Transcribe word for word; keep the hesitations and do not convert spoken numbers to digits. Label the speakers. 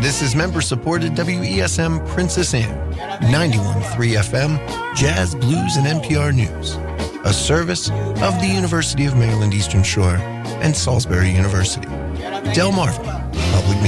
Speaker 1: This is member-supported W E S M Princess Anne, ninety-one point three F M, Jazz, Blues, and N P R News, a service of the University of Maryland Eastern Shore and Salisbury University. Delmarva Public Media.